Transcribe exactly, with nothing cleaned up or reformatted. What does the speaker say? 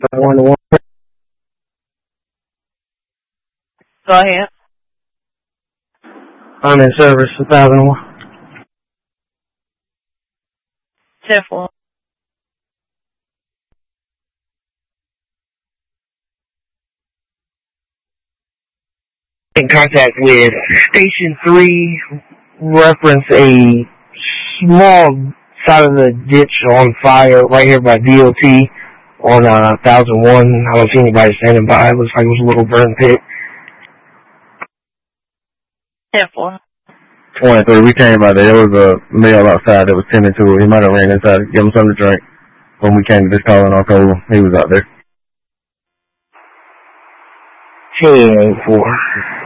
One to one. Go ahead. I'm in service two thousand one. ten four. In contact with Station three, reference a small side of the ditch on fire right here by D O T on uh, one thousand one. I don't see anybody standing by. It looks like it was a little burn pit. ten four. twenty-three, we came by there. There was a male outside that was tending to it. He might have ran inside to give him something to drink. When we came to this call in our code, he was out there. ten four.